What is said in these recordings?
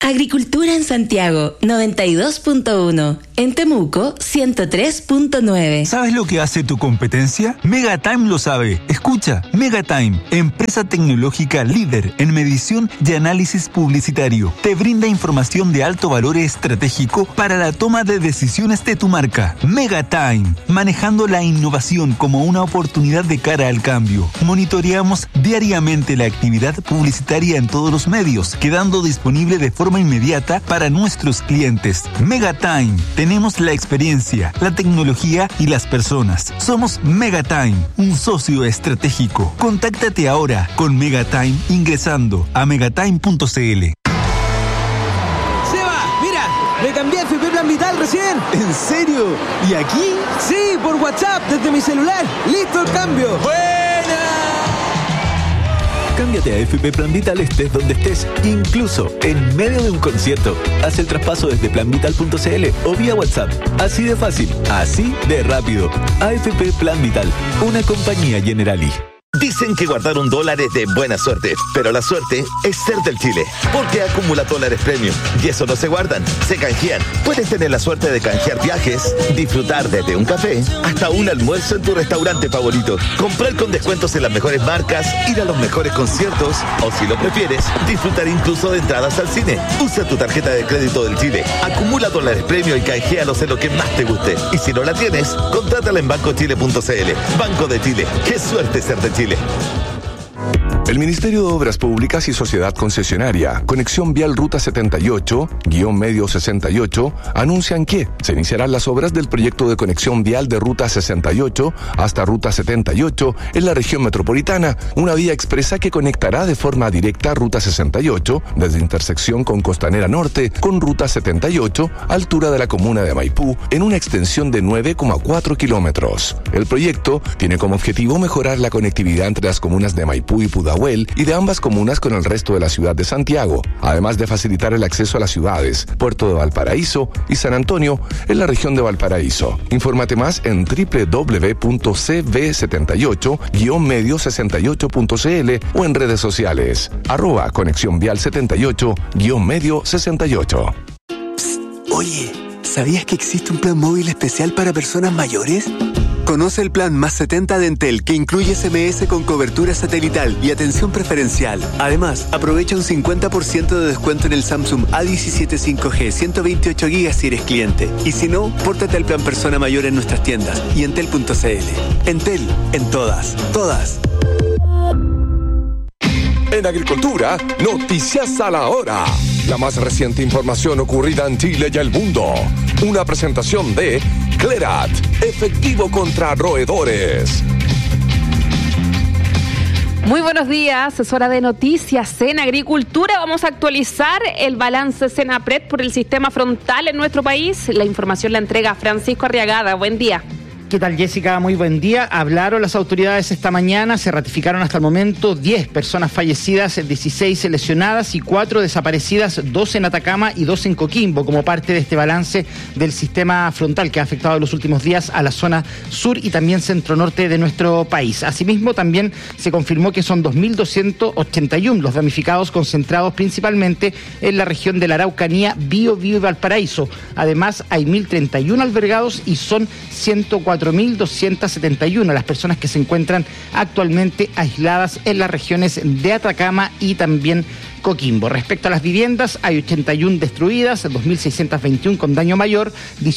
Agricultura en Santiago, 92.1. En Temuco, 103.9. ¿Sabes lo que hace tu competencia? Megatime lo sabe. Escucha, Megatime, empresa tecnológica líder en medición y análisis publicitario. Te brinda información de alto valor estratégico para la toma de decisiones de tu marca. Megatime, manejando la innovación como una oportunidad de cara al cambio. Monitoreamos diariamente la actividad publicitaria en todos los medios, quedando disponible de forma inmediata para nuestros clientes. Megatime, tenemos la experiencia, la tecnología y las personas. Somos Megatime, un socio estratégico. Contáctate ahora con Megatime ingresando a megatime.cl. Seba, mira, me cambié a FP Plan Vital recién. ¿En serio? ¿Y aquí? Sí, por WhatsApp, desde mi celular. ¡Listo el cambio! Cámbiate a FP Plan Vital estés donde estés, incluso en medio de un concierto. Haz el traspaso desde planvital.cl o vía WhatsApp. Así de fácil, así de rápido. AFP Plan Vital, una compañía Generali. Dicen que guardar $1 es de buena suerte, pero la suerte es ser del Chile, porque acumula dólares premium y eso no se guardan, se canjean. Puedes tener la suerte de canjear viajes, disfrutar desde un café hasta un almuerzo en tu restaurante favorito, comprar con descuentos en las mejores marcas, ir a los mejores conciertos o, si lo prefieres, disfrutar incluso de entradas al cine. Usa tu tarjeta de crédito del Chile, acumula dólares premium y canjealos en lo que más te guste. Y si no la tienes, contrátala en bancochile.cl. Banco de Chile, qué suerte ser de Chile. El Ministerio de Obras Públicas y Sociedad Concesionaria, Conexión Vial Ruta 78-Medio 68, anuncian que se iniciarán las obras del proyecto de conexión vial de Ruta 68 hasta Ruta 78 en la región metropolitana, una vía expresa que conectará de forma directa Ruta 68 desde intersección con Costanera Norte con Ruta 78, altura de la comuna de Maipú, en una extensión de 9,4 kilómetros. El proyecto tiene como objetivo mejorar la conectividad entre las comunas de Maipú y Pudahuel y de ambas comunas con el resto de la ciudad de Santiago, además de facilitar el acceso a las ciudades Puerto de Valparaíso y San Antonio en la región de Valparaíso. Infórmate más en www.cv78-medio68.cl o en redes sociales @Conexión Vial 78-Medio 68. Psst, oye, ¿sabías que existe un plan móvil especial para personas mayores? Conoce el plan Más 70 de Entel, que incluye SMS con cobertura satelital y atención preferencial. Además, aprovecha un 50% de descuento en el Samsung A17 5G 128 GB si eres cliente. Y si no, pórtate al plan Persona Mayor en nuestras tiendas y entel.cl. Entel, en todas. En Agricultura, noticias a la hora. La más reciente información ocurrida en Chile y el mundo. Una presentación de Clerat, efectivo contra roedores. Muy buenos días, es hora de noticias en Agricultura. Vamos a actualizar el balance Senapred por el sistema frontal en nuestro país. La información la entrega Francisco Arriagada. Buen día. ¿Qué tal, Jessica? Muy buen día. Hablaron las autoridades esta mañana, se ratificaron hasta el momento 10 personas fallecidas, 16 lesionadas y 4 desaparecidas, 2 en Atacama y 2 en Coquimbo, como parte de este balance del sistema frontal que ha afectado en los últimos días a la zona sur y también centro-norte de nuestro país. Asimismo, también se confirmó que son 2.281 los damnificados, concentrados principalmente en la región de la Araucanía, Biobío y Valparaíso. Además, hay 1.031 albergados y son 104.271 las personas que se encuentran actualmente aisladas en las regiones de Atacama y también Coquimbo. Respecto a las viviendas, hay 81 destruidas, 2.621 con daño mayor,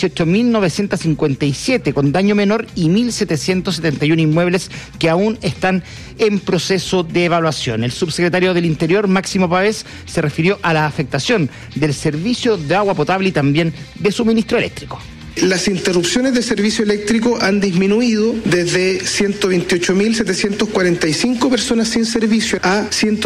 18.957 con daño menor y 1.771 inmuebles que aún están en proceso de evaluación. El subsecretario del Interior, Máximo Pavés, se refirió a la afectación del servicio de agua potable y también de suministro eléctrico. Las interrupciones de servicio eléctrico han disminuido desde 128.745 personas sin servicio a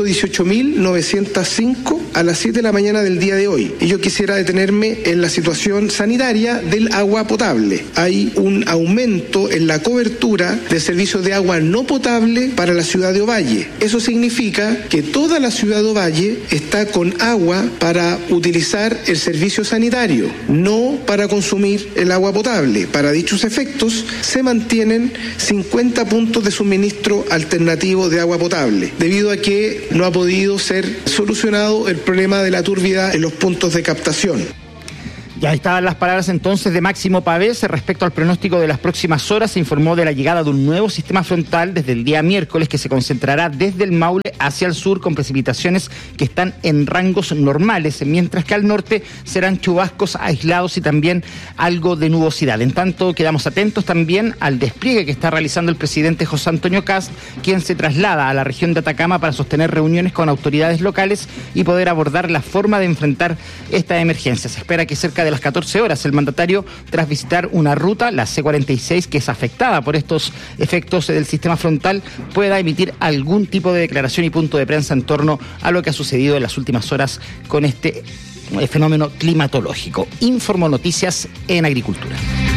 118.905 a las 7 de la mañana del día de hoy. Y yo quisiera detenerme en la situación sanitaria del agua potable. Hay un aumento en la cobertura de servicios de agua no potable para la ciudad de Ovalle. Eso significa que toda la ciudad de Ovalle está con agua para utilizar el servicio sanitario, no para consumir el agua potable. Para dichos efectos, se mantienen 50 puntos de suministro alternativo de agua potable, debido a que no ha podido ser solucionado el problema de la turbidez en los puntos de captación. Ya estaban las palabras entonces de Máximo Pavés. Respecto al pronóstico de las próximas horas, se informó de la llegada de un nuevo sistema frontal desde el día miércoles que se concentrará desde el Maule hacia el sur con precipitaciones que están en rangos normales, mientras que al norte serán chubascos aislados y también algo de nubosidad. En tanto, quedamos atentos también al despliegue que está realizando el presidente José Antonio Kast, quien se traslada a la región de Atacama para sostener reuniones con autoridades locales y poder abordar la forma de enfrentar esta emergencia. Se espera que cerca de las 14 horas el mandatario, tras visitar una ruta, la C46, que es afectada por estos efectos del sistema frontal, pueda emitir algún tipo de declaración y punto de prensa en torno a lo que ha sucedido en las últimas horas con este fenómeno climatológico. Informo Noticias en Agricultura.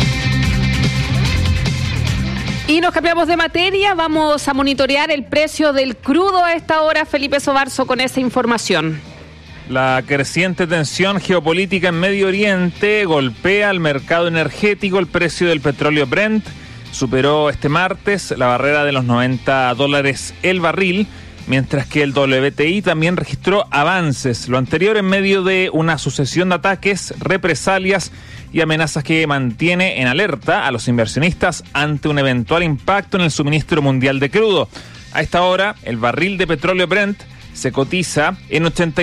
Y nos cambiamos de materia, vamos a monitorear el precio del crudo a esta hora. Felipe Sobarzo con esa información. La creciente tensión geopolítica en Medio Oriente golpea al mercado energético. El precio del petróleo Brent superó este martes la barrera de los $90 el barril, mientras que el WTI también registró avances, lo anterior en medio de una sucesión de ataques, represalias y amenazas que mantiene en alerta a los inversionistas ante un eventual impacto en el suministro mundial de crudo. A esta hora, el barril de petróleo Brent se cotiza en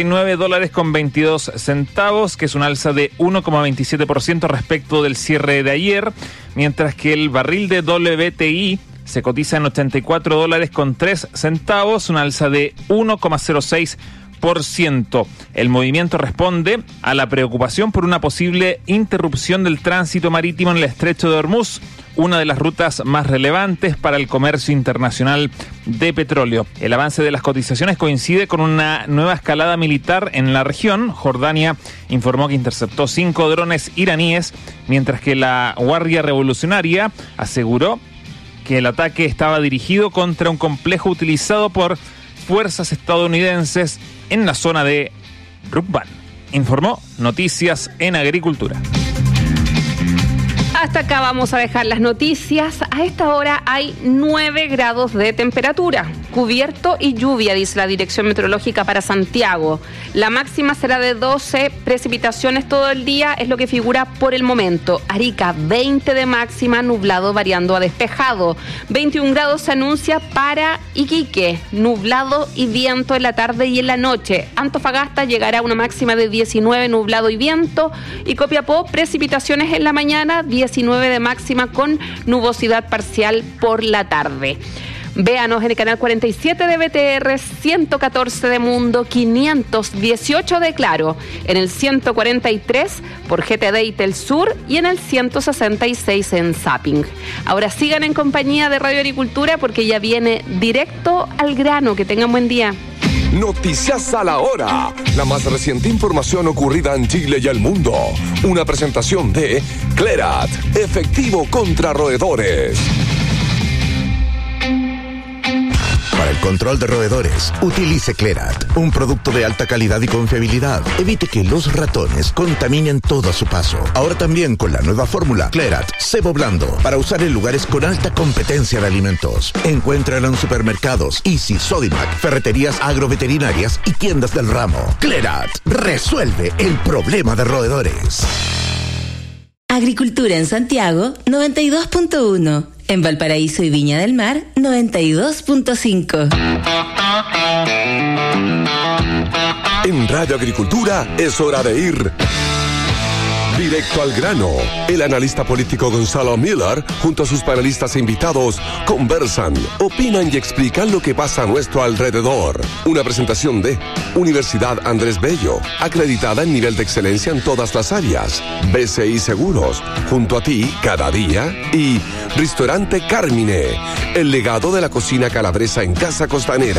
$89.22, que es un alza de 1,27% respecto del cierre de ayer, mientras que el barril de WTI se cotiza en $84.03, un alza de 1,06%. El movimiento responde a la preocupación por una posible interrupción del tránsito marítimo en el Estrecho de Hormuz, una de las rutas más relevantes para el comercio internacional de petróleo. El avance de las cotizaciones coincide con una nueva escalada militar en la región. Jordania informó que interceptó 5 drones iraníes, mientras que la Guardia Revolucionaria aseguró que el ataque estaba dirigido contra un complejo utilizado por fuerzas estadounidenses en la zona de Rukban. Informó Noticias en Agricultura. Hasta acá vamos a dejar las noticias. A esta hora hay 9 grados de temperatura. Cubierto y lluvia, dice la Dirección Meteorológica para Santiago. La máxima será de 12, precipitaciones todo el día, es lo que figura por el momento. Arica, 20 de máxima, nublado variando a despejado. 21 grados se anuncia para Iquique, nublado y viento en la tarde y en la noche. Antofagasta llegará a una máxima de 19, nublado y viento. Y Copiapó, precipitaciones en la mañana, 19 de máxima con nubosidad parcial por la tarde. Véanos en el canal 47 de BTR, 114 de Mundo, 518 de Claro, en el 143 por GTD y Telsur y en el 166 en Zapping. Ahora sigan en compañía de Radio Agricultura porque ya viene directo al grano. Que tengan buen día. Noticias a la hora. La más reciente información ocurrida en Chile y el mundo. Una presentación de Clerat, efectivo contra roedores. Para el control de roedores, utilice Clerat, un producto de alta calidad y confiabilidad. Evite que los ratones contaminen todo a su paso. Ahora también con la nueva fórmula Clerat Cebo Blando, para usar en lugares con alta competencia de alimentos. Encuéntralo en supermercados, Easy, Sodimac, ferreterías agroveterinarias y tiendas del ramo. Clerat resuelve el problema de roedores. Agricultura en Santiago, 92.1. En Valparaíso y Viña del Mar, 92.5. En Radio Agricultura es hora de ir directo al grano. El analista político Gonzalo Miller, junto a sus panelistas e invitados, conversan, opinan y explican lo que pasa a nuestro alrededor. Una presentación de Universidad Andrés Bello, acreditada en nivel de excelencia en todas las áreas. BCI Seguros, junto a ti cada día. Y Restaurante Carmine, el legado de la cocina calabresa en Casa Costanera.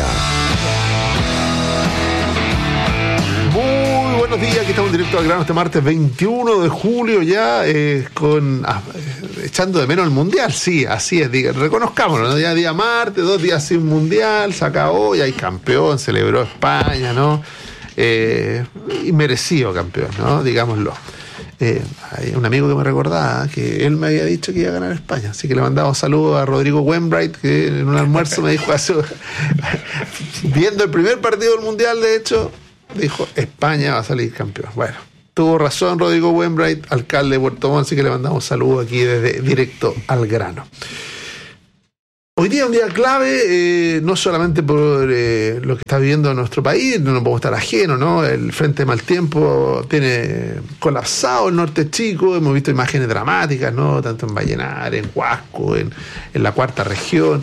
Buenos días, aquí estamos directo al grano este martes 21 de julio ya, echando de menos el Mundial, sí, así es, reconozcámoslo, ¿no? Ya día martes, 2 días sin Mundial, se acabó, ya hay campeón, celebró España, ¿no? Y merecido campeón, ¿no? Digámoslo. Hay un amigo que me recordaba que él me había dicho que iba a ganar España, así que le mandaba saludos a Rodrigo Wainwright, que en un almuerzo me dijo viendo el primer partido del Mundial, de hecho, dijo, España va a salir campeón. Bueno, tuvo razón Rodrigo Wainwright, alcalde de Puerto Montt, así que le mandamos saludos aquí desde Directo al Grano. Hoy día es un día clave, no solamente por lo que está viviendo nuestro país, no nos podemos estar ajenos, ¿no? El frente de mal tiempo tiene colapsado el norte chico, hemos visto imágenes dramáticas, ¿no? Tanto en Vallenar, en Huasco, en la cuarta región.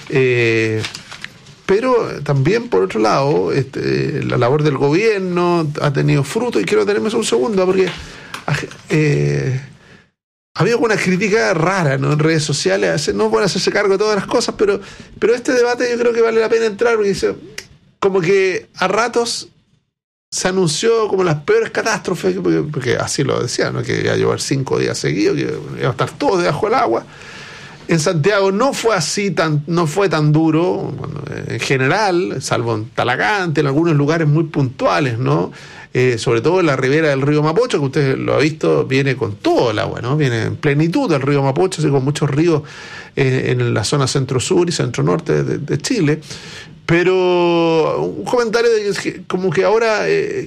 Pero también, por otro lado, la labor del gobierno ha tenido fruto, y quiero tenerme un segundo, porque ha habido una crítica rara, ¿no? En redes sociales, no pueden hacerse cargo de todas las cosas, pero este debate yo creo que vale la pena entrar, porque dice, como que a ratos se anunció como las peores catástrofes, porque así lo decían, ¿no? Que iba a llover 5 días seguidos, que iba a estar todo debajo del agua. En Santiago no fue así, no fue tan duro, bueno, en general, salvo en Talagante, en algunos lugares muy puntuales, ¿no? Sobre todo en la ribera del río Mapocho, que usted lo ha visto, viene con todo el agua, ¿no? Viene en plenitud del río Mapocho, así con muchos ríos en la zona centro-sur y centro-norte de Chile. Pero un comentario de que como que ahora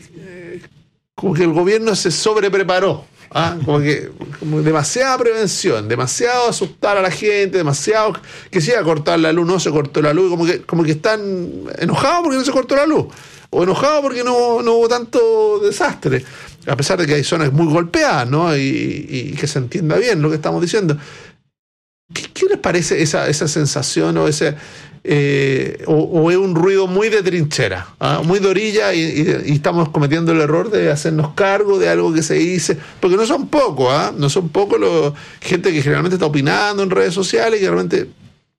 como que el gobierno se sobrepreparó. Como demasiada prevención, demasiado asustar a la gente, demasiado que se iba a cortar la luz, no se cortó la luz, como que están enojados porque no se cortó la luz, o enojados porque no hubo tanto desastre, a pesar de que hay zonas muy golpeadas, ¿no? Y que se entienda bien lo que estamos diciendo. ¿Qué les parece esa sensación o ese o es un ruido muy de trinchera, muy de orilla, y estamos cometiendo el error de hacernos cargo de algo que se dice, porque no son pocos, no son pocos gente que generalmente está opinando en redes sociales y que realmente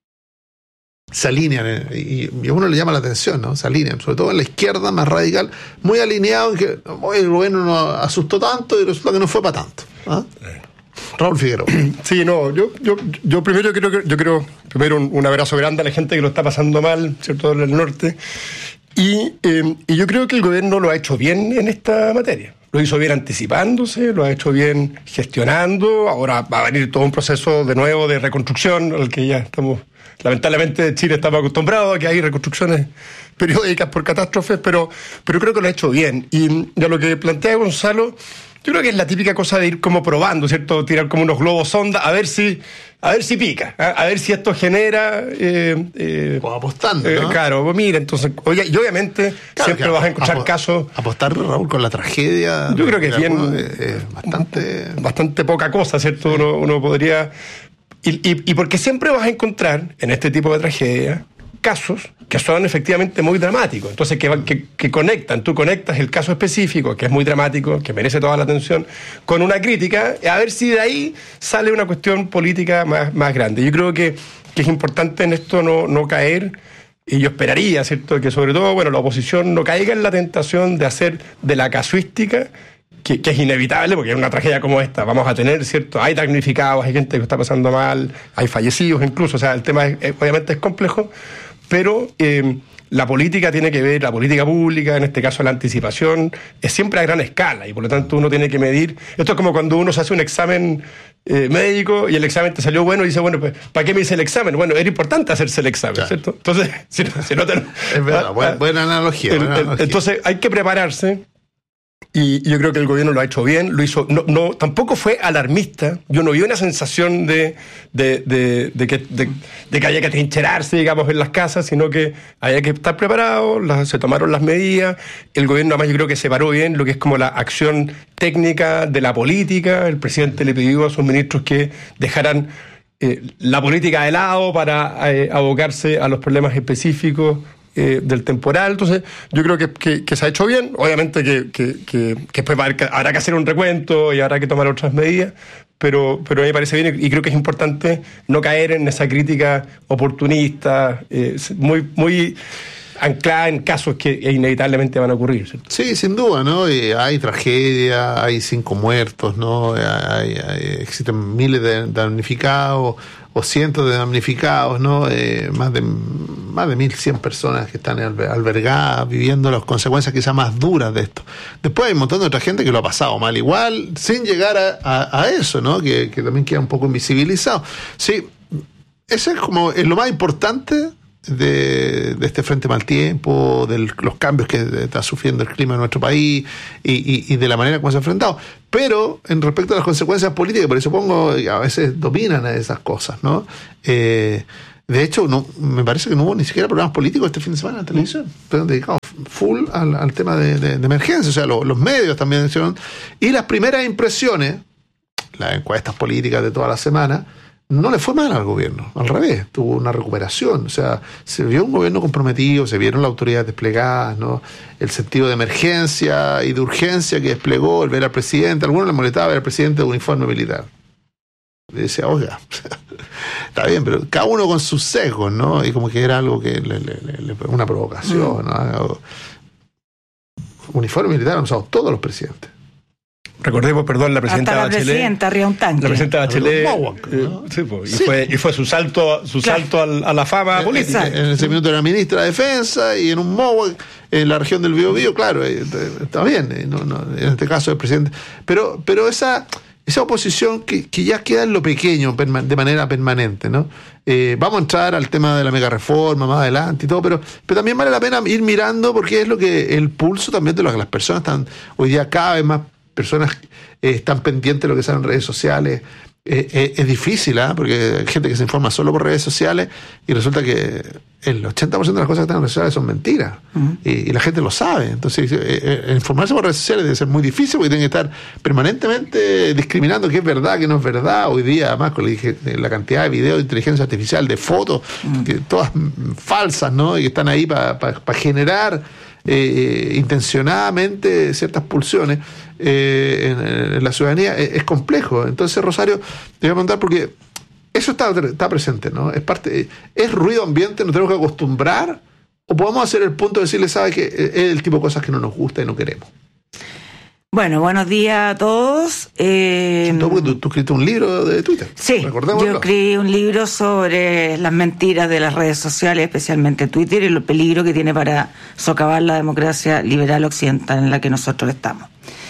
se alinean, y a uno le llama la atención, ¿no? Se alinean, sobre todo en la izquierda más radical, muy alineado en que el gobierno no asustó tanto y resulta que no fue para tanto. Raúl Figueroa. Sí, no, yo primero creo un abrazo grande a la gente que lo está pasando mal, ¿cierto?, en el norte, y yo creo que el gobierno lo ha hecho bien en esta materia. Lo hizo bien anticipándose, lo ha hecho bien gestionando. Ahora va a venir todo un proceso de nuevo de reconstrucción, al que ya estamos, lamentablemente Chile estamos acostumbrados a que hay reconstrucciones periódicas por catástrofes, pero creo que lo ha hecho bien. Y ya lo que plantea Gonzalo, yo creo que es la típica cosa de ir como probando, ¿cierto? Tirar como unos globos sonda, a ver si pica, a ver si esto genera... o apostando, ¿no? Claro, pues mira, entonces... Oye, y obviamente siempre vas a encontrar casos... Apostar, Raúl, con la tragedia... Yo creo que es bien... bastante poca cosa, ¿cierto? Uno podría... Y porque siempre vas a encontrar, en este tipo de tragedia, casos que son efectivamente muy dramáticos, entonces que conectan, tú conectas el caso específico, que es muy dramático, que merece toda la atención, con una crítica, a ver si de ahí sale una cuestión política más grande. Yo creo que es importante en esto no caer, y yo esperaría, ¿cierto?, que sobre todo, bueno, la oposición no caiga en la tentación de hacer de la casuística, que es inevitable, porque en una tragedia como esta vamos a tener, ¿cierto? Hay damnificados, hay gente que está pasando mal, hay fallecidos incluso, o sea, el tema obviamente es complejo, pero la política tiene que ver, la política pública, en este caso la anticipación, es siempre a gran escala, y por lo tanto uno tiene que medir. Esto es como cuando uno se hace un examen médico y el examen te salió bueno y dice, bueno, pues, ¿para qué me hice el examen? Bueno, era importante hacerse el examen, claro, ¿cierto? Entonces, si no te... Es verdad, buena analogía. Entonces hay que prepararse. Y yo creo que el gobierno lo ha hecho bien, lo hizo, tampoco fue alarmista. Yo no vi una sensación de que haya que trincherarse, digamos, en las casas, sino que había que estar preparado, se tomaron las medidas. El gobierno, además, yo creo que separó bien lo que es como la acción técnica de la política. El presidente le pidió a sus ministros que dejaran la política de lado para abocarse a los problemas específicos del temporal. Entonces yo creo que se ha hecho bien. Obviamente que después habrá que hacer un recuento y habrá que tomar otras medidas, pero a mí me parece bien, y creo que es importante no caer en esa crítica oportunista muy anclada en casos que inevitablemente van a ocurrir, ¿cierto? Sí, sin duda, ¿no? Hay tragedia, hay 5 muertos, ¿no? Existen miles de damnificados, o cientos de damnificados, ¿no? Más de 1.100 personas que están albergadas, viviendo las consecuencias quizás más duras de esto. Después hay un montón de otra gente que lo ha pasado mal igual, sin llegar a eso, ¿no? Que también queda un poco invisibilizado. Sí, ese es lo más importante de este frente mal tiempo, de los cambios que está sufriendo el clima en nuestro país y de la manera como se ha enfrentado. Pero en respecto a las consecuencias políticas, por eso a veces dominan a esas cosas, ¿no? De hecho, me parece que no hubo ni siquiera programas políticos este fin de semana en la televisión, pero dedicados full al tema de emergencia. O sea, los medios también hicieron. Y las primeras impresiones, las encuestas políticas de toda la semana, no le fue mal al gobierno, al revés, tuvo una recuperación. O sea, se vio un gobierno comprometido, se vieron las autoridades desplegadas, ¿no? El sentido de emergencia y de urgencia que desplegó el ver al presidente. A algunos les molestaba ver al presidente de uniforme militar. Le decía, oiga, está bien, pero cada uno con sus sesgos, ¿no? Y como que era algo que una provocación, ¿no? Uniforme militar han usado todos los presidentes. Recordemos, perdón, la presidenta Hasta la Bachelet. presidenta arriba un tanque. La presidenta Bachelet. ¿no? Y fue su salto a la fama política. En ese minuto era ministra de Defensa y en un MOWAC en la región del Biobío, claro, está bien, en este caso el presidente. Pero esa oposición que ya queda en lo pequeño de manera permanente, ¿no? Vamos a entrar al tema de la mega reforma más adelante y todo, pero también vale la pena ir mirando porque es lo que el pulso también de lo que las personas están hoy día cada vez más. Personas están pendientes de lo que sale en redes sociales. Es difícil, porque hay gente que se informa solo por redes sociales y resulta que el 80% de las cosas que están en redes sociales son mentiras. Y la gente lo sabe. Entonces, informarse por redes sociales debe ser muy difícil porque tienen que estar permanentemente discriminando qué es verdad, qué no es verdad. Hoy día, además, con la cantidad de videos de inteligencia artificial, de fotos, que todas falsas, ¿no? Y que están ahí para generar intencionadamente ciertas pulsiones en la ciudadanía, es complejo. Entonces, Rosario, te voy a preguntar porque eso está presente, ¿no? ¿Es ruido ambiente? ¿Nos tenemos que acostumbrar? ¿O podemos hacer el punto de decirle, sabe que es el tipo de cosas que no nos gusta y no queremos? Bueno, buenos días a todos. Tú escribiste un libro de Twitter. Sí, yo escribí un libro sobre las mentiras de las redes sociales, especialmente Twitter, y el peligro que tiene para socavar la democracia liberal occidental en la que nosotros estamos.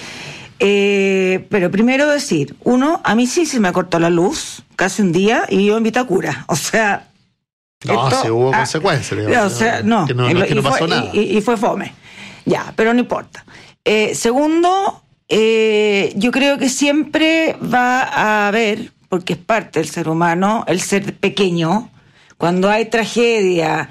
Pero primero decir, a mí sí se me cortó la luz casi un día y yo en Vitacura. O sea... se hubo consecuencias. Digamos, que no pasó nada. Y fue fome. Ya, pero no importa. Segundo, yo creo que siempre va a haber, porque es parte del ser humano, el ser pequeño. Cuando hay tragedia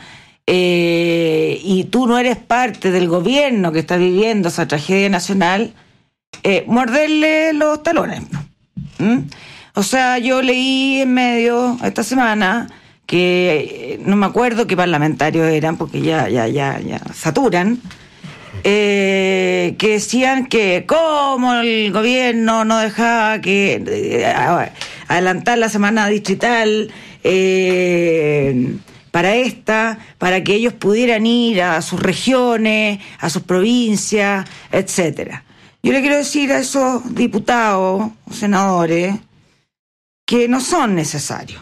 y tú no eres parte del gobierno que está viviendo esa tragedia nacional, morderle los talones. O sea, yo leí en medio esta semana que no me acuerdo qué parlamentarios eran, porque ya saturan, que decían que cómo el gobierno no dejaba que adelantar la semana distrital para que ellos pudieran ir a sus regiones, a sus provincias, etcétera. Yo le quiero decir a esos diputados o senadores que no son necesarios,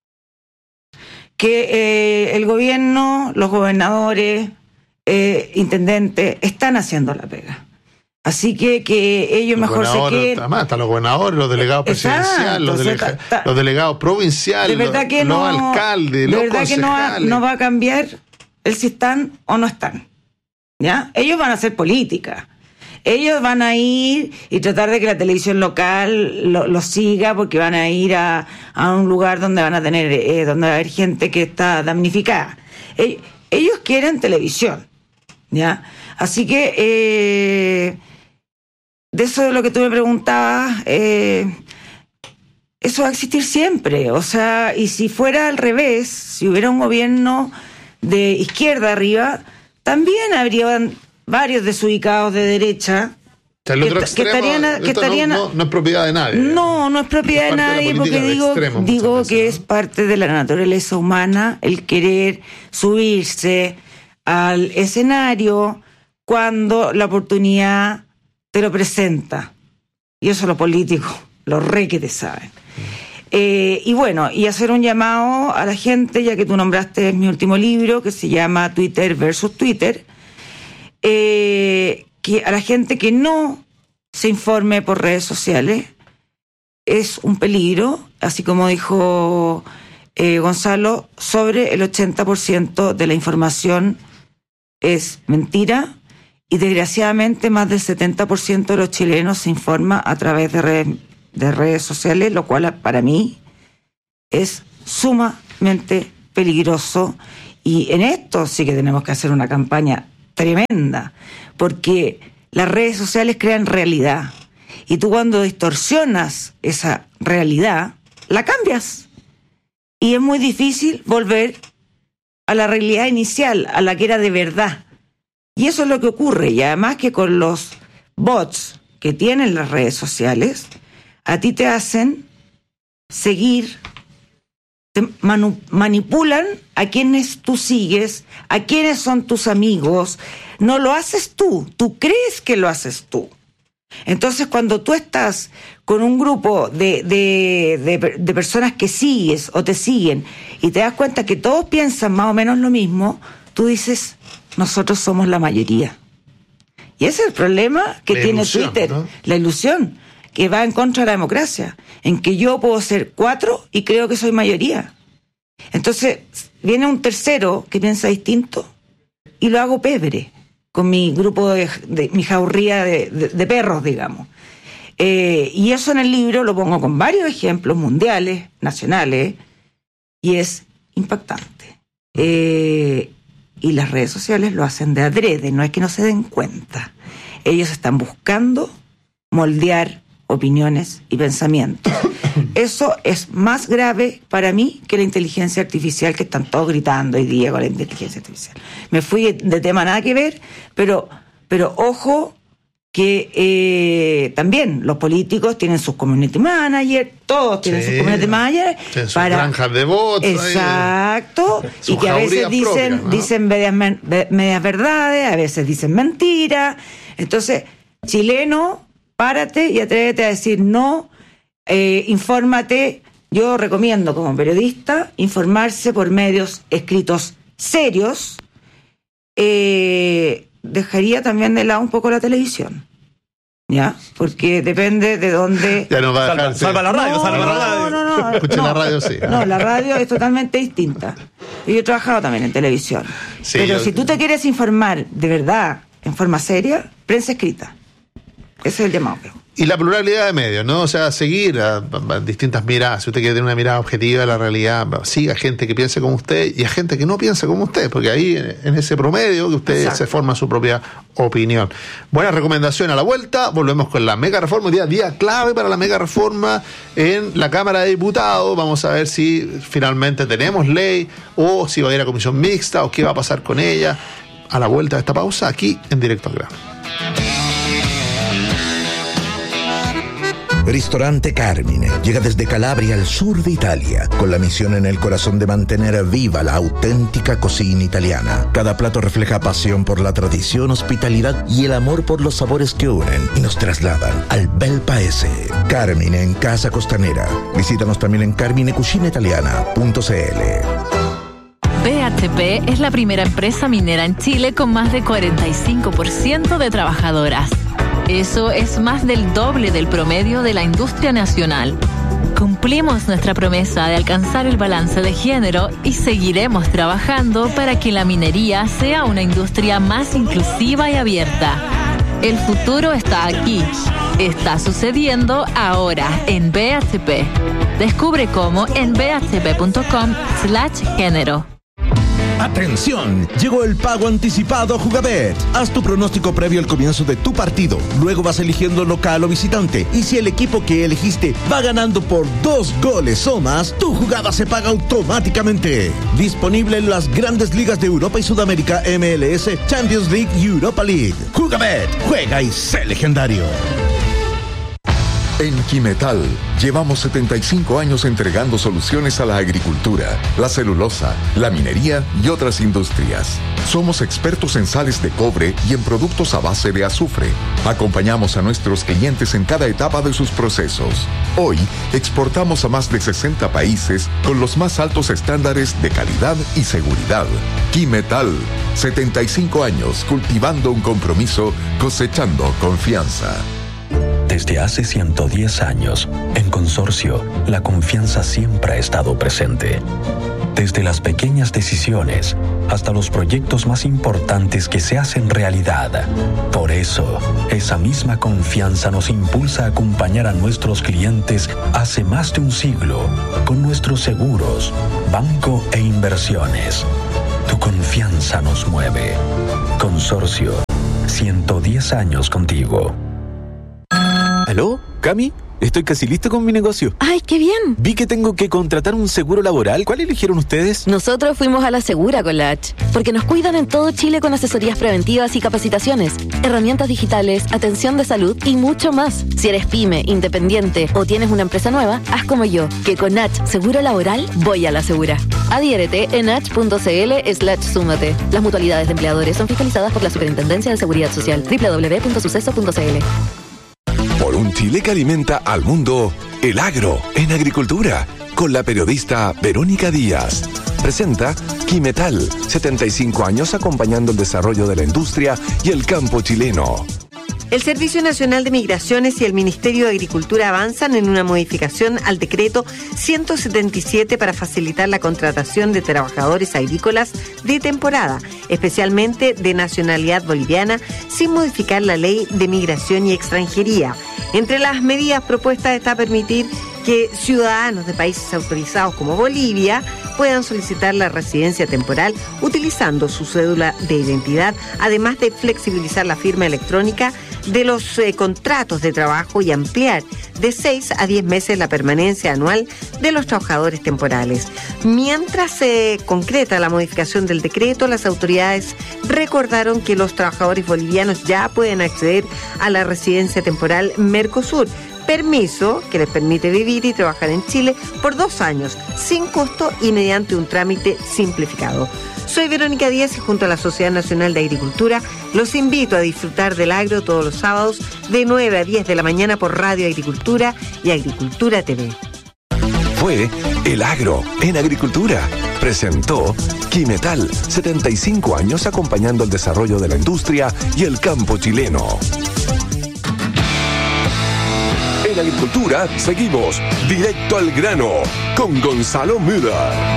que el gobierno, los gobernadores, intendentes están haciendo la pega. Así que ellos mejor se queden. Además, están los gobernadores, los delegados presidenciales, los delegados provinciales, los alcaldes, los concejales. De verdad que no va a cambiar el si están o no están. ¿Ya? Ellos van a hacer política. Ellos van a ir y tratar de que la televisión local lo siga, porque van a ir a un lugar donde van a tener, donde va a haber gente que está damnificada. Ellos quieren televisión, ¿ya? Así que de eso de lo que tú me preguntabas, eso va a existir siempre. O sea, y si fuera al revés, si hubiera un gobierno de izquierda arriba, también habría varios desubicados de derecha que estarían no es propiedad de nadie. No es propiedad de nadie, porque digo que es parte de la naturaleza humana el querer subirse al escenario cuando la oportunidad te lo presenta. Y eso los políticos, los re que te saben. Y bueno, y hacer un llamado a la gente, ya que tú nombraste mi último libro, que se llama Twitter versus Twitter, que a la gente que no se informe por redes sociales es un peligro, así como dijo Gonzalo, sobre el 80% de la información es mentira, y desgraciadamente más del 70% de los chilenos se informa a través de redes sociales, lo cual para mí es sumamente peligroso. Y en esto sí que tenemos que hacer una campaña tremenda, porque las redes sociales crean realidad, y tú cuando distorsionas esa realidad, la cambias, y es muy difícil volver a la realidad inicial, a la que era de verdad. Y eso es lo que ocurre, y además que con los bots que tienen las redes sociales, a ti te hacen seguir, te manipulan a quienes tú sigues, a quienes son tus amigos. No lo haces tú crees que lo haces tú. Entonces, cuando tú estás con un grupo de personas que sigues o te siguen, y te das cuenta que todos piensan más o menos lo mismo, tú dices, nosotros somos la mayoría. Y ese es el problema que tiene Twitter, ¿no? La ilusión, que va en contra de la democracia, en que yo puedo ser 4 y creo que soy mayoría. Entonces, viene un tercero que piensa distinto y lo hago pebre con mi grupo de mi jauría de perros, digamos. Y eso en el libro lo pongo con varios ejemplos mundiales, nacionales, y es impactante. Y las redes sociales lo hacen de adrede, no es que no se den cuenta. Ellos están buscando moldear opiniones y pensamientos. Eso es más grave para mí que la inteligencia artificial, que están todos gritando hoy día con la inteligencia artificial. Me fui de tema nada que ver, pero ojo que también los políticos tienen sus community managers, todos tienen sus community managers, sus granjas de bots. Exacto, y que a veces dicen medias verdades, a veces dicen mentiras. Entonces, chileno, párate y atrévete a decir no, infórmate. Yo recomiendo como periodista informarse por medios escritos serios. Dejaría también de lado un poco la televisión, ¿ya? Porque depende de dónde... Ya no va a dejar, salva la radio, salva la radio. No. Escuchen la radio, sí. No, la radio es totalmente distinta. Yo he trabajado también en televisión. Sí, pero si tú te quieres informar de verdad, en forma seria, prensa escrita. Ese es el llamado. Y la pluralidad de medios, ¿no? O sea, seguir a distintas miradas. Si usted quiere tener una mirada objetiva de la realidad, siga a gente que piense como usted y a gente que no piense como usted, porque ahí, en ese promedio, que usted se forma su propia opinión. Buena recomendación. A la vuelta, volvemos con la mega reforma. Día clave para la mega reforma en la Cámara de Diputados. Vamos a ver si finalmente tenemos ley, o si va a ir a comisión mixta, o qué va a pasar con ella. A la vuelta de esta pausa, aquí en Directo al Grano. Ristorante Carmine llega desde Calabria al sur de Italia, con la misión en el corazón de mantener viva la auténtica cocina italiana. Cada plato refleja pasión por la tradición, hospitalidad y el amor por los sabores que unen y nos trasladan al bel paese. Carmine en Casa Costanera. Visítanos también en carminecucinaitaliana.cl. BHP es la primera empresa minera en Chile con más de 45% de trabajadoras. Eso es más del doble del promedio de la industria nacional. Cumplimos nuestra promesa de alcanzar el balance de género y seguiremos trabajando para que la minería sea una industria más inclusiva y abierta. El futuro está aquí. Está sucediendo ahora en BHP. Descubre cómo en bhp.com/género. ¡Atención! Llegó el pago anticipado a Jugabet. Haz tu pronóstico previo al comienzo de tu partido. Luego vas eligiendo local o visitante. Y si el equipo que elegiste va ganando por 2 goles o más, tu jugada se paga automáticamente. Disponible en las grandes ligas de Europa y Sudamérica, MLS, Champions League y Europa League. Jugabet. Juega y sé legendario. En Quimetal llevamos 75 años entregando soluciones a la agricultura, la celulosa, la minería y otras industrias. Somos expertos en sales de cobre y en productos a base de azufre. Acompañamos a nuestros clientes en cada etapa de sus procesos. Hoy exportamos a más de 60 países con los más altos estándares de calidad y seguridad. Quimetal, 75 años cultivando un compromiso, cosechando confianza. Desde hace 110 años, en Consorcio, la confianza siempre ha estado presente. Desde las pequeñas decisiones hasta los proyectos más importantes que se hacen realidad. Por eso, esa misma confianza nos impulsa a acompañar a nuestros clientes hace más de un siglo con nuestros seguros, banco e inversiones. Tu confianza nos mueve. Consorcio, 110 años contigo. ¿Aló? ¿Cami? Estoy casi listo con mi negocio. ¡Ay, qué bien! Vi que tengo que contratar un seguro laboral. ¿Cuál eligieron ustedes? Nosotros fuimos a la Segura con la H, porque nos cuidan en todo Chile con asesorías preventivas y capacitaciones, herramientas digitales, atención de salud y mucho más. Si eres pyme, independiente o tienes una empresa nueva, haz como yo, que con H Seguro Laboral voy a la Segura. Adhiérete en h.cl/súmate. Las mutualidades de empleadores son fiscalizadas por la Superintendencia de Seguridad Social. www.suceso.cl. Por un Chile que alimenta al mundo, el agro en agricultura, con la periodista Verónica Díaz. Presenta Quimetal, 75 años acompañando el desarrollo de la industria y el campo chileno. El Servicio Nacional de Migraciones y el Ministerio de Agricultura avanzan en una modificación al decreto 177 para facilitar la contratación de trabajadores agrícolas de temporada, especialmente de nacionalidad boliviana, sin modificar la Ley de Migración y Extranjería. Entre las medidas propuestas está permitir que ciudadanos de países autorizados como Bolivia puedan solicitar la residencia temporal utilizando su cédula de identidad, además de flexibilizar la firma electrónica de los contratos de trabajo y ampliar de 6 a 10 meses la permanencia anual de los trabajadores temporales. Mientras se concreta la modificación del decreto, las autoridades recordaron que los trabajadores bolivianos ya pueden acceder a la residencia temporal Mercosur, permiso que les permite vivir y trabajar en Chile por 2 años, sin costo y mediante un trámite simplificado. Soy Verónica Díaz y junto a la Sociedad Nacional de Agricultura los invito a disfrutar del agro todos los sábados de 9 a 10 de la mañana por Radio Agricultura y Agricultura TV. Fue El Agro en Agricultura. Presentó Quimetal, 75 años acompañando el desarrollo de la industria y el campo chileno. En Agricultura seguimos directo al grano con Gonzalo Müller.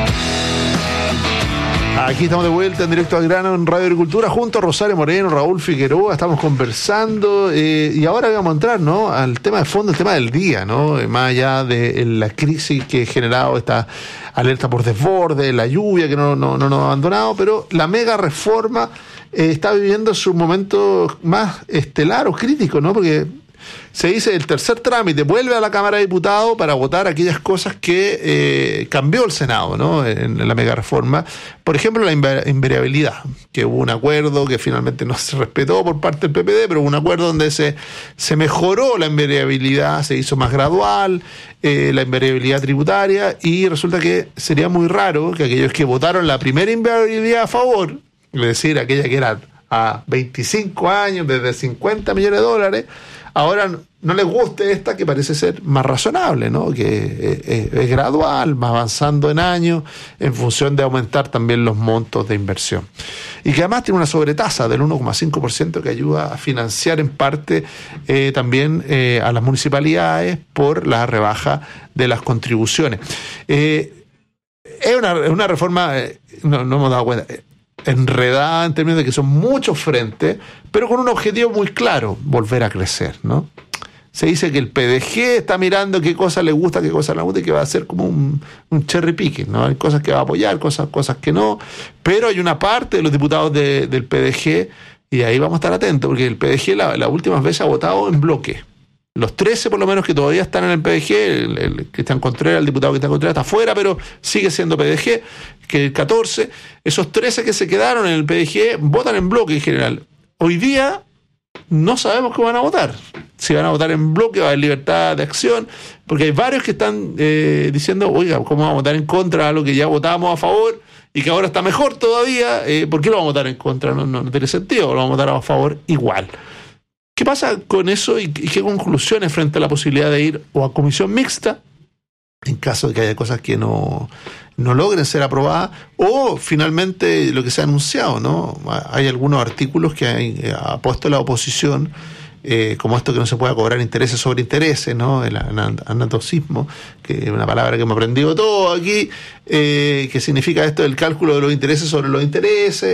Aquí estamos de vuelta en Directo al Grano en Radio Agricultura junto a Rosario Moreno, Raúl Figueroa, estamos conversando y ahora vamos a entrar, ¿no?, al tema de fondo, el tema del día, ¿no?, más allá de la crisis que ha generado esta alerta por desborde, la lluvia que no nos ha abandonado, pero la mega reforma está viviendo su momento más estelar o crítico, ¿no?, porque se dice el tercer trámite vuelve a la Cámara de Diputados para votar aquellas cosas que cambió el Senado, ¿no?, en la mega reforma. Por ejemplo, la invariabilidad, que hubo un acuerdo que finalmente no se respetó por parte del PPD, pero hubo un acuerdo donde se mejoró la invariabilidad, se hizo más gradual la invariabilidad tributaria, y resulta que sería muy raro que aquellos que votaron la primera invariabilidad a favor, es decir, aquella que era a 25 años, desde 50 millones de dólares, ahora no les guste esta que parece ser más razonable, ¿no?, que es gradual, más avanzando en años, en función de aumentar también los montos de inversión. Y que además tiene una sobretasa del 1,5% que ayuda a financiar en parte también a las municipalidades por la rebaja de las contribuciones. Es una reforma, no hemos dado cuenta, enredada en términos de que son muchos frentes, pero con un objetivo muy claro: volver a crecer, ¿no? Se dice que el PDG está mirando qué cosas le gusta, qué cosas no le gusta, y que va a hacer como un cherry picking, ¿no? Hay cosas que va a apoyar, cosas que no, pero hay una parte de los diputados del PDG, y ahí vamos a estar atentos, porque el PDG las últimas veces ha votado en bloque. Los 13 por lo menos que todavía están en el PDG, el Cristian Contreras, el diputado Cristian Contreras está afuera, pero sigue siendo PDG, que el 14, esos 13 que se quedaron en el PDG votan en bloque en general. Hoy día no sabemos qué van a votar. si van a votar en bloque va a haber libertad de acción, porque hay varios que están diciendo, oiga, ¿cómo vamos a votar en contra de lo que ya votábamos a favor y que ahora está mejor todavía? ¿Por qué lo vamos a votar en contra? No tiene sentido, lo vamos a votar a favor igual. ¿Qué pasa con eso y qué conclusiones frente a la posibilidad de ir o a comisión mixta en caso de que haya cosas que no logren ser aprobadas, o finalmente lo que se ha anunciado, ¿no? Hay algunos artículos que ha puesto la oposición, como esto que no se pueda cobrar intereses sobre intereses, ¿no? El anatocismo, que es una palabra que hemos aprendido todo aquí, que significa esto del cálculo de los intereses sobre los intereses,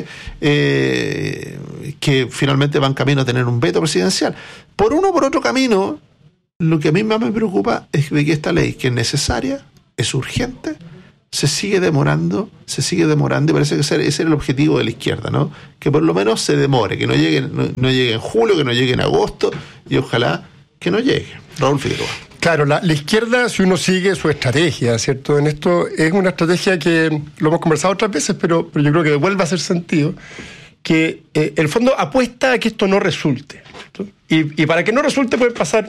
que finalmente van camino a tener un veto presidencial. Por uno o por otro camino, lo que a mí más me preocupa es de que esta ley, que es necesaria, es urgente, se sigue demorando y parece que ese era el objetivo de la izquierda, ¿no? Que por lo menos se demore, que no llegue en julio, que no llegue en agosto, y ojalá que no llegue. Raúl Figueroa. Claro, la izquierda, si uno sigue su estrategia, ¿cierto? En esto es una estrategia que lo hemos conversado otras veces, pero yo creo que vuelve a hacer sentido, que el fondo apuesta a que esto no resulte, ¿cierto? Y para que no resulte puede pasar...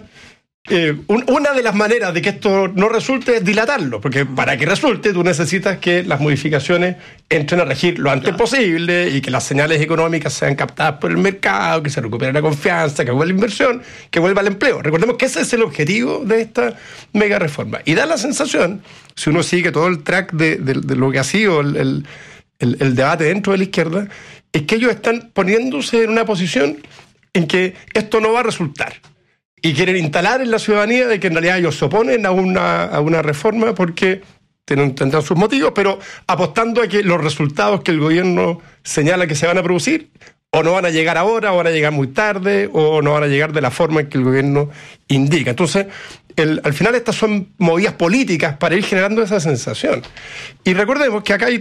una de las maneras de que esto no resulte es dilatarlo, porque para que resulte tú necesitas que las modificaciones entren a regir lo antes posible y que las señales económicas sean captadas por el mercado, que se recupere la confianza, que vuelva la inversión, que vuelva el empleo. Recordemos que ese es el objetivo de esta mega reforma. Y da la sensación, si uno sigue todo el track de lo que ha sido el debate dentro de la izquierda, es que ellos están poniéndose en una posición en que esto no va a resultar. Y quieren instalar en la ciudadanía de que en realidad ellos se oponen a una reforma porque tendrán sus motivos, pero apostando a que los resultados que el gobierno señala que se van a producir o no van a llegar ahora, o van a llegar muy tarde, o no van a llegar de la forma en que el gobierno indica. Entonces, al final estas son movidas políticas para ir generando esa sensación. Y recordemos que acá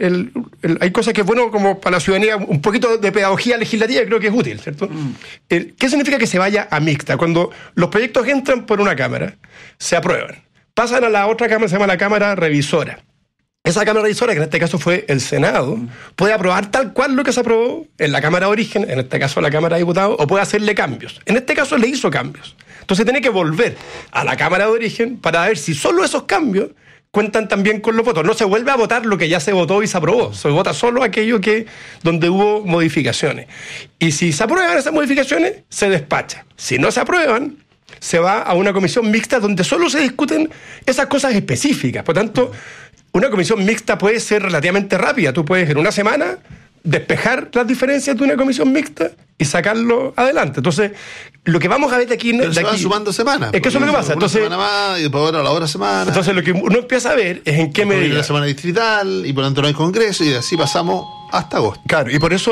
hay cosas que es bueno como para la ciudadanía, un poquito de pedagogía legislativa, creo que es útil, ¿cierto? ¿Qué significa que se vaya a mixta? Cuando los proyectos entran por una cámara, se aprueban, pasan a la otra cámara, se llama la cámara revisora. Esa cámara revisora, que en este caso fue el Senado, puede aprobar tal cual lo que se aprobó en la Cámara de Origen, en este caso la Cámara de Diputados, o puede hacerle cambios. En este caso le hizo cambios. Entonces tiene que volver a la Cámara de Origen para ver si solo esos cambios cuentan también con los votos. No se vuelve a votar lo que ya se votó y se aprobó. Se vota solo aquello donde hubo modificaciones. Y si se aprueban esas modificaciones, se despacha. Si no se aprueban, se va a una comisión mixta donde solo se discuten esas cosas específicas. Por tanto, una comisión mixta puede ser relativamente rápida. Tú puedes en una semana despejar las diferencias de una comisión mixta y sacarlo adelante. Entonces, lo que vamos a ver de aquí... Pero se van sumando semanas. Es que eso es lo que pasa. Entonces, una semana más y después a la otra semana. Entonces, lo que uno empieza a ver es en qué medida... la semana distrital y por lo tanto no hay congreso y así pasamos hasta agosto. Claro, y por eso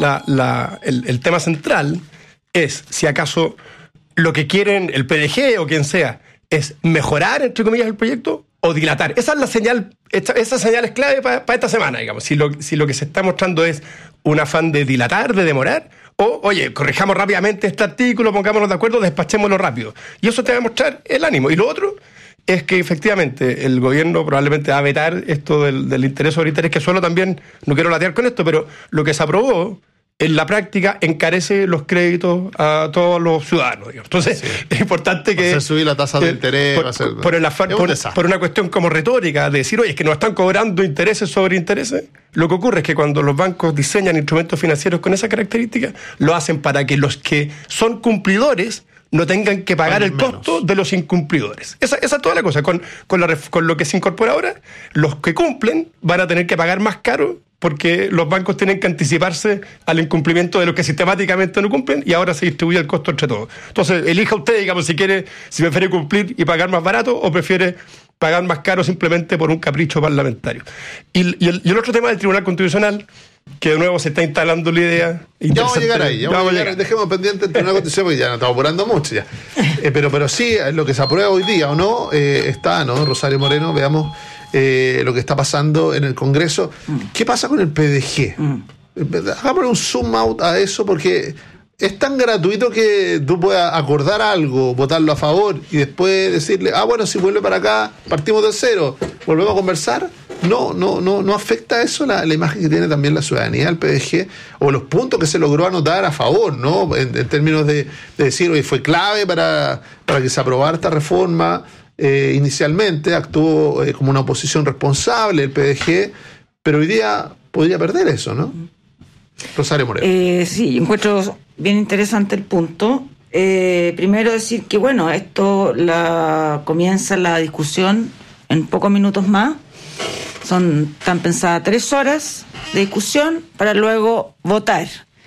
el tema central es si acaso lo que quieren el PDG o quien sea es mejorar, entre comillas, el proyecto o dilatar. Esa es la señal, esa señal es clave para esta semana, digamos. Si lo que se está mostrando es un afán de dilatar, de demorar, o, oye, corrijamos rápidamente este artículo, pongámonos de acuerdo, despachémoslo rápido. Y eso te va a mostrar el ánimo. Y lo otro es que efectivamente el gobierno probablemente va a vetar esto del interés sobre interés, que solo también, no quiero latear con esto, pero lo que se aprobó en la práctica encarece los créditos a todos los ciudadanos, digamos. Entonces, sí, es importante que... Va a hacer subir la tasa de interés. Por una cuestión como retórica, de decir, oye, es que nos están cobrando intereses sobre intereses. Lo que ocurre es que cuando los bancos diseñan instrumentos financieros con esa característica, lo hacen para que los que son cumplidores no tengan que pagar el costo de los incumplidores. Esa es toda la cosa. Con lo que se incorpora ahora, los que cumplen van a tener que pagar más caro porque los bancos tienen que anticiparse al incumplimiento de los que sistemáticamente no cumplen y ahora se distribuye el costo entre todos. Entonsi, elija usted, digamos, si prefiere cumplir y pagar más barato o prefiere pagar más caro simplemente por un capricho parlamentario. Y el otro tema del Tribunal Constitucional, que de nuevo se está instalando la idea. Ya vamos a llegar ahí, dejemos pendiente el Tribunal Constitucional porque ya nos estamos apurando mucho ya. Pero sí, lo que se aprueba hoy día o no, está, ¿no? Rosario Moreno, veamos lo que está pasando en el Congreso. ¿Qué pasa con el PDG? Hagámosle un zoom out a eso porque es tan gratuito que tú puedas acordar algo, votarlo a favor y después decirle, bueno, si vuelve para acá, partimos de cero, volvemos a conversar. no afecta eso la imagen que tiene también la ciudadanía del PDG o los puntos que se logró anotar a favor, ¿no? En términos de decir, oye, fue clave para que se aprobara esta reforma. Inicialmente actuó como una oposición responsable el PDG, pero hoy día podría perder eso, ¿no? Rosario Moreno. Sí, encuentro bien interesante el punto. Primero decir que, bueno, comienza la discusión en pocos minutos más. Están pensadas 3 horas de discusión para luego votar.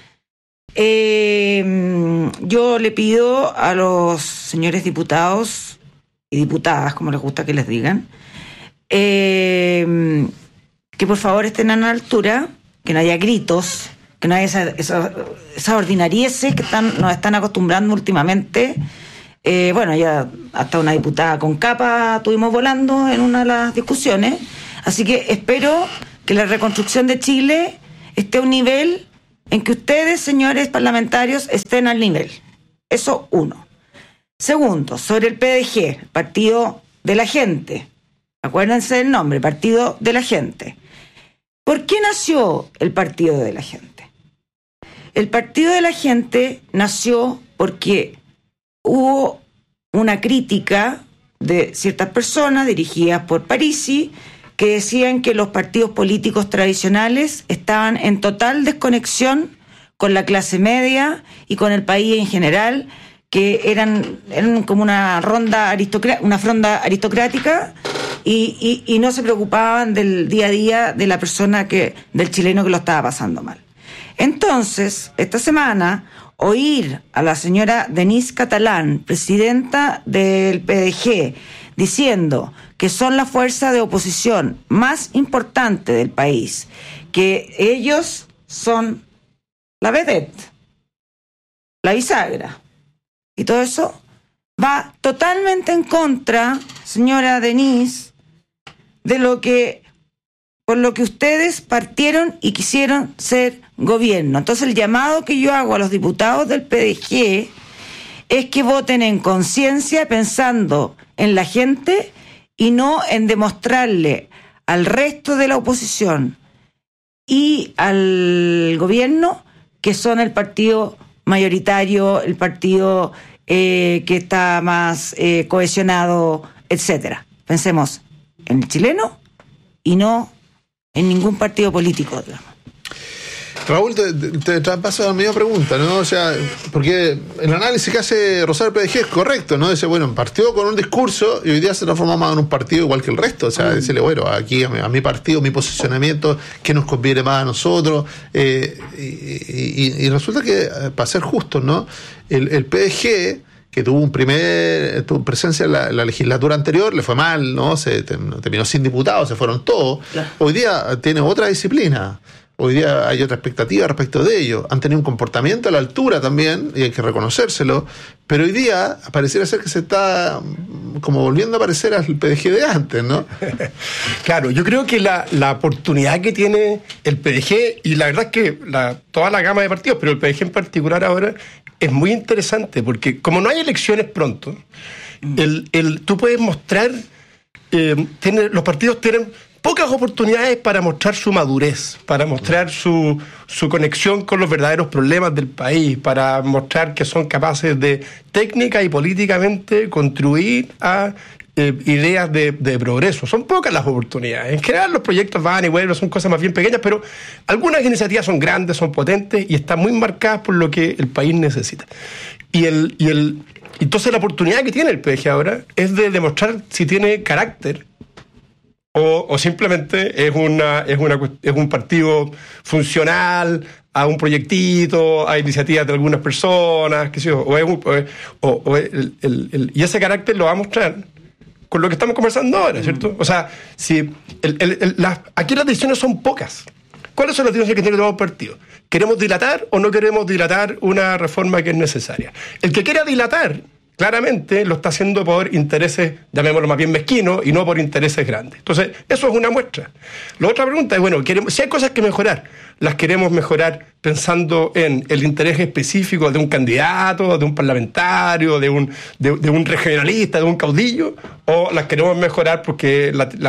Yo le pido a los señores diputados y diputadas, como les gusta que les digan, que por favor estén a la altura, que no haya gritos, que no haya esa ordinarieces que nos están acostumbrando últimamente. Bueno, ya hasta una diputada con capa tuvimos volando en una de las discusiones. Así que espero que la reconstrucción de Chile esté a un nivel en que ustedes, señores parlamentarios, estén al nivel. Eso uno. Segundo, sobre el PDG, Partido de la Gente. Acuérdense del nombre, Partido de la Gente. ¿Por qué nació el Partido de la Gente? El Partido de la Gente nació porque hubo una crítica de ciertas personas dirigidas por Parisi que decían que los partidos políticos tradicionales estaban en total desconexión con la clase media y con el país en general, que eran como una fronda aristocrática y no se preocupaban del día a día de la persona del chileno que lo estaba pasando mal. Entonces, esta semana, oír a la señora Denise Catalán, presidenta del PDG, diciendo que son la fuerza de oposición más importante del país, que ellos son la vedette, la bisagra, y todo eso va totalmente en contra, señora Denise, por lo que ustedes partieron y quisieron ser gobierno. Entonces el llamado que yo hago a los diputados del PDG es que voten en conciencia, pensando en la gente y no en demostrarle al resto de la oposición y al gobierno que son el partido mayoritario, el partido que está más cohesionado, etcétera. Pensemos en el chileno y no en ningún partido político, digamos. Raúl, te traspaso a la misma pregunta, ¿no? O sea, porque el análisis que hace Rosario PDG es correcto, ¿no? Dice, bueno, partido con un discurso y hoy día se transforma más en un partido igual que el resto. O sea, decirle, bueno, aquí a mi partido, mi posicionamiento, ¿qué nos conviene más a nosotros? Y resulta que, para ser justos, ¿no? El PDG, que tuvo presencia en la legislatura anterior, le fue mal, ¿no? Terminó sin diputados, se fueron todos. Claro. Hoy día tiene otra disciplina. Hoy día hay otra expectativa respecto de ello. Han tenido un comportamiento a la altura también, y hay que reconocérselo, pero hoy día pareciera ser que se está como volviendo a parecer al PDG de antes, ¿no? Claro, yo creo que la oportunidad que tiene el PDG, y la verdad es que toda la gama de partidos, pero el PDG en particular ahora, es muy interesante, porque como no hay elecciones pronto, tú puedes mostrar, los partidos tienen pocas oportunidades para mostrar su madurez, para mostrar su conexión con los verdaderos problemas del país, para mostrar que son capaces de técnica y políticamente contribuir a ideas de progreso. Son pocas las oportunidades. En general los proyectos van y vuelven, son cosas más bien pequeñas, pero algunas iniciativas son grandes, son potentes y están muy marcadas por lo que el país necesita. Entonces la oportunidad que tiene el PDG ahora es de demostrar si tiene carácter o simplemente es un partido funcional a un proyectito, a iniciativas de algunas personas, qué sé yo, y ese carácter lo va a mostrar con lo que estamos conversando ahora, ¿cierto? O sea, aquí las decisiones son pocas. ¿Cuáles son las decisiones que tiene todo el partido? ¿Queremos dilatar o no queremos dilatar una reforma que es necesaria? El que quiera dilatar claramente lo está haciendo por intereses, llamémoslo más bien mezquinos, y no por intereses grandes. Entonces, eso es una muestra. La otra pregunta es, bueno, si hay cosas que mejorar, ¿las queremos mejorar pensando en el interés específico de un candidato, de un parlamentario, de un regionalista, de un caudillo? ¿O las queremos mejorar porque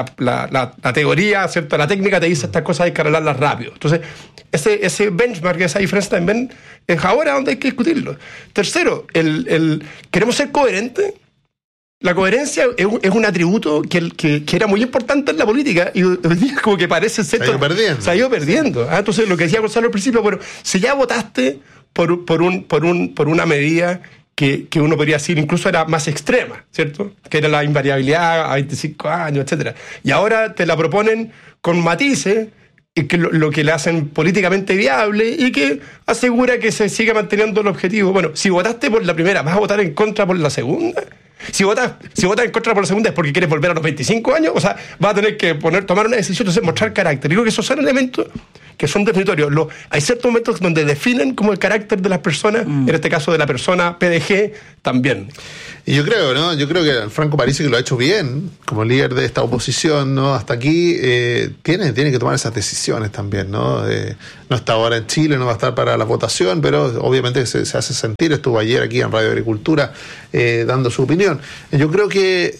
la teoría, ¿cierto?, la técnica te dice estas cosas hay que arreglarlas rápido? Entonces, ese benchmark, esa diferencia también es ahora donde hay que discutirlo. Tercero, ¿queremos ser coherentes? La coherencia es un atributo que era muy importante en la política y hoy día como que parece ser... Se ha ido perdiendo. Entonces, lo que decía Gonzalo al principio, bueno, si ya votaste por una medida que uno podría decir incluso era más extrema, ¿cierto? Que era la invariabilidad a 25 años, etcétera. Y ahora te la proponen con matices, y que lo que le hacen políticamente viable y que asegura que se siga manteniendo el objetivo. Bueno, si votaste por la primera, ¿vas a votar en contra por la segunda? Si votas en contra por la segunda es porque quieres volver a los 25 años, o sea, vas a tener que tomar una decisión, entonces mostrar carácter. Digo que esos son elementos que son definitorios. Hay ciertos momentos donde definen como el carácter de las personas, en este caso de la persona PDG también. Y yo creo, ¿no? Yo creo que Franco Parisi, que lo ha hecho bien como líder de esta oposición, ¿no? Hasta aquí tiene que tomar esas decisiones también, ¿no? No está ahora en Chile, no va a estar para la votación, pero obviamente se hace sentir. Estuvo ayer aquí en Radio Agricultura dando su opinión. Yo creo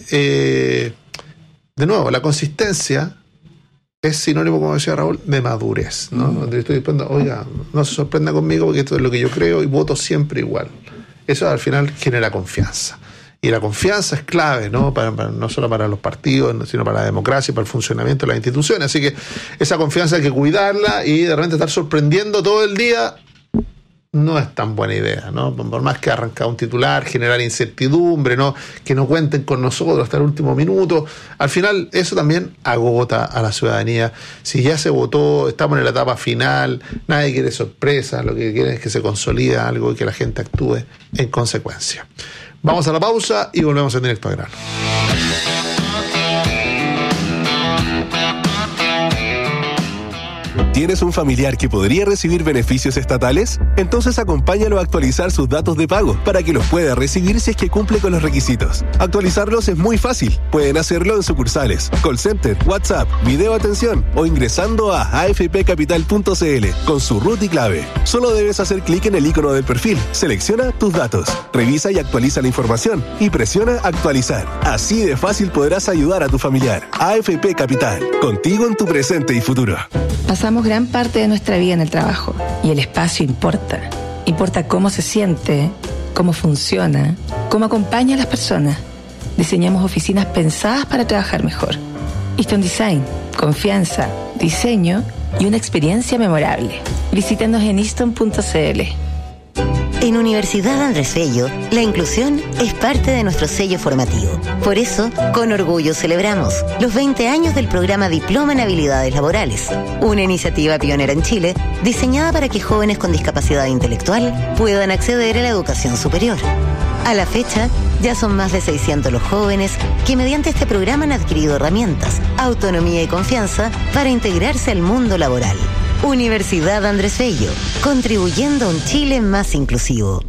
que, de nuevo, la consistencia es sinónimo, como decía Raúl, de madurez, ¿no? Estoy diciendo, oiga, no se sorprenda conmigo porque esto es lo que yo creo y voto siempre igual. Eso al final genera confianza. Y la confianza es clave, ¿no? No solo para los partidos, sino para la democracia y para el funcionamiento de las instituciones. Así que esa confianza hay que cuidarla y de repente estar sorprendiendo todo el día no es tan buena idea, ¿no? Por más que arrancar un titular, generar incertidumbre, ¿no? Que no cuenten con nosotros hasta el último minuto. Al final, eso también agota a la ciudadanía. Si ya se votó, estamos en la etapa final, nadie quiere sorpresas, lo que quieren es que se consolide algo y que la gente actúe en consecuencia. Vamos a la pausa y volvemos en Directo a Grano. ¿Tienes un familiar que podría recibir beneficios estatales? Entonces acompáñalo a actualizar sus datos de pago para que los pueda recibir si es que cumple con los requisitos. Actualizarlos es muy fácil. Pueden hacerlo en sucursales, call center, WhatsApp, video atención o ingresando a afpcapital.cl con su root y clave. Solo debes hacer clic en el icono del perfil, selecciona tus datos, revisa y actualiza la información y presiona actualizar. Así de fácil podrás ayudar a tu familiar. AFP Capital, contigo en tu presente y futuro. Pasamos gran parte de nuestra vida en el trabajo y el espacio importa. Importa cómo se siente, cómo funciona, cómo acompaña a las personas. Diseñamos oficinas pensadas para trabajar mejor. Easton Design, confianza, diseño y una experiencia memorable. Visítanos en easton.cl. En Universidad Andrés Bello, la inclusión es parte de nuestro sello formativo. Por eso, con orgullo celebramos los 20 años del programa Diploma en Habilidades Laborales, una iniciativa pionera en Chile diseñada para que jóvenes con discapacidad intelectual puedan acceder a la educación superior. A la fecha, ya son más de 600 los jóvenes que mediante este programa han adquirido herramientas, autonomía y confianza para integrarse al mundo laboral. Universidad Andrés Bello, contribuyendo a un Chile más inclusivo.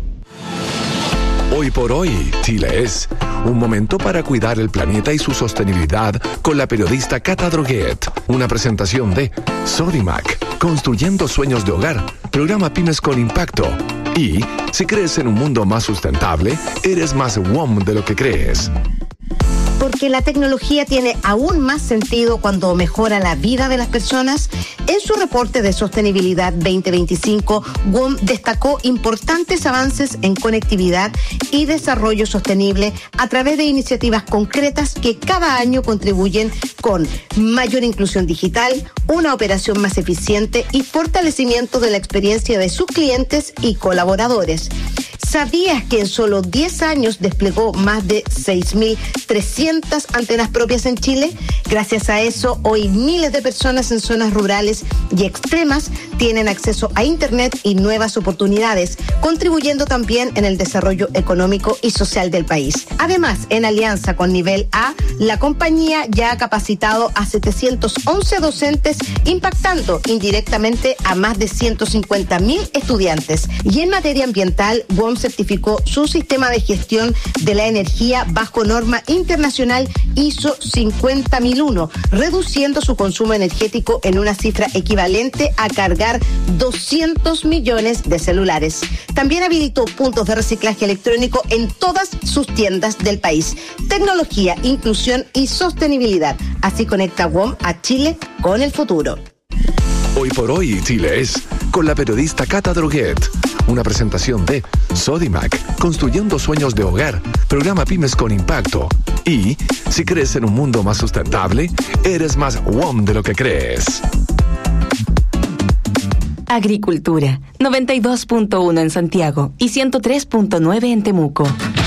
Hoy por hoy, Chile es un momento para cuidar el planeta y su sostenibilidad con la periodista Cata Droguet. Una presentación de Sodimac, construyendo sueños de hogar, programa Pymes con Impacto. Y si crees en un mundo más sustentable, eres más WOM de lo que crees. Porque la tecnología tiene aún más sentido cuando mejora la vida de las personas. En su reporte de sostenibilidad 2025, WOM destacó importantes avances en conectividad y desarrollo sostenible a través de iniciativas concretas que cada año contribuyen con mayor inclusión digital, una operación más eficiente y fortalecimiento de la experiencia de sus clientes y colaboradores. ¿Sabías que en solo 10 años desplegó más de 6.300 antenas propias en Chile? Gracias a eso, hoy miles de personas en zonas rurales rurales y extremas tienen acceso a Internet y nuevas oportunidades, contribuyendo también en el desarrollo económico y social del país. Además, en alianza con Nivel A, la compañía ya ha capacitado a 711 docentes, impactando indirectamente a más de 150.000 estudiantes. Y en materia ambiental, WOM certificó su sistema de gestión de la energía bajo norma internacional ISO 50001, reduciendo su consumo energético en una cifra equivalente a cargar 200 millones de celulares. También habilitó puntos de reciclaje electrónico en todas sus tiendas del país. Tecnología, inclusión y sostenibilidad. Así conecta WOM a Chile con el futuro. Hoy por hoy, Chile es con la periodista Cata Droguet. Una presentación de Sodimac, construyendo sueños de hogar, programa Pymes con Impacto. Y, si crees en un mundo más sustentable, eres más WOM de lo que crees. Agricultura, 92.1 en Santiago y 103.9 en Temuco.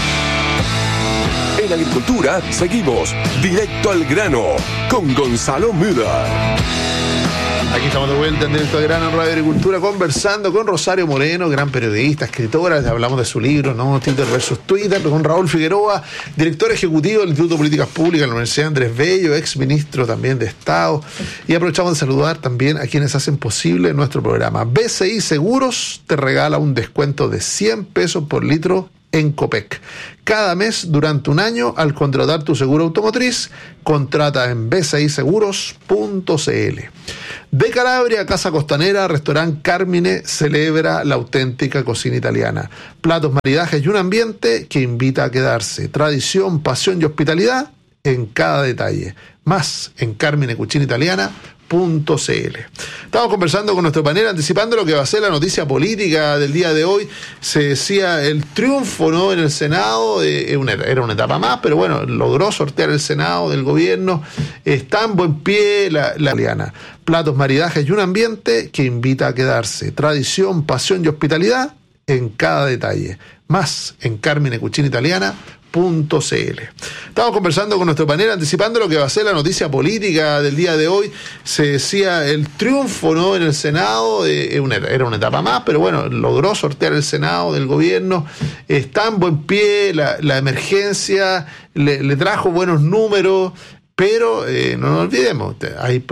En Agricultura seguimos directo al grano con Gonzalo Müller. Aquí estamos de vuelta en Directo al Grano en Radio Agricultura, conversando con Rosario Moreno, gran periodista, escritora. Hablamos de su libro, ¿no? Twitter versus Twitter, con Raúl Figueroa, director ejecutivo del Instituto de Políticas Públicas de la Universidad Andrés Bello, ex ministro también de Estado. Y aprovechamos de saludar también a quienes hacen posible nuestro programa. BCI Seguros te regala un descuento de 100 pesos por litro en Copec. Cada mes durante un año, al contratar tu seguro automotriz, contrata en bciseguros.cl. De Calabria, Casa Costanera, Restaurant Carmine celebra la auténtica cocina italiana. Platos, maridajes y un ambiente que invita a quedarse. Tradición, pasión y hospitalidad en cada detalle. Más en carminecucinaitaliana.cl. Estamos conversando con nuestro panel, anticipando lo que va a ser la noticia política del día de hoy. Se decía el triunfo, ¿no?, en el Senado, era una etapa más, pero bueno, logró sortear el Senado del gobierno. Está en buen pie la italiana. Platos, maridajes y un ambiente que invita a quedarse. Tradición, pasión y hospitalidad en cada detalle. Más en carminecucinaitaliana.cl. Estamos conversando con nuestro panel, anticipando lo que va a ser la noticia política del día de hoy. Se decía el triunfo, ¿no?, en el Senado, era una etapa más, pero bueno, logró sortear el Senado del gobierno. Está en buen pie la emergencia, le trajo buenos números, pero no nos olvidemos, hay